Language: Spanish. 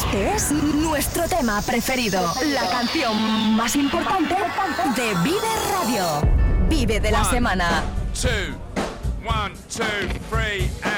Este es nuestro tema preferido. La canción más importante de Vive Radio. Vive de la semana. 1, 2, 3,